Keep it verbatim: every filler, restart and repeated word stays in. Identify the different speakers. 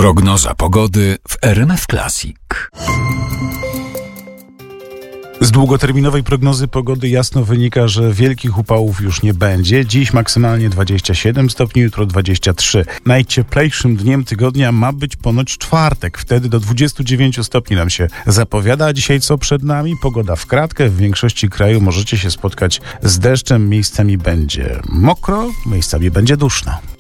Speaker 1: Prognoza pogody w R M F Classic.
Speaker 2: Z długoterminowej prognozy pogody jasno wynika, że wielkich upałów już nie będzie. Dziś maksymalnie dwadzieścia siedem stopni, jutro dwadzieścia trzy. Najcieplejszym dniem tygodnia ma być ponoć czwartek. Wtedy do dwudziestu dziewięciu stopni nam się zapowiada. A dzisiaj co przed nami? Pogoda w kratkę. W większości kraju możecie się spotkać z deszczem. Miejscami będzie mokro, miejscami będzie duszno.